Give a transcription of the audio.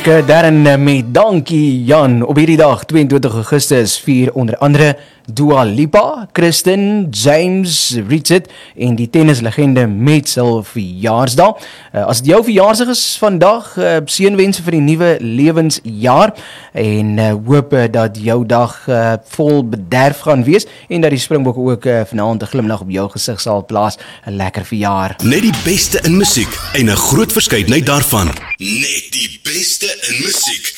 Lekker Darren met Dankie Jan. Op hierdie dag, 22 Augustus, vier onder andere Dua Lipa, Kristen, James, Richard en die tennislegende met sy verjaarsdag. As dit jou verjaarsdag is vandag, seënwense vir die nuwe lewensjaar en hoop dat jou dag vol bederf gaan wees en dat die Springbokke ook vanaand 'n glimlag op jou gesig sal plaas. 'n Lekker verjaar. Net die beste in musiek en 'n groot verskeidenheid daarvan. Net die beste in musiek.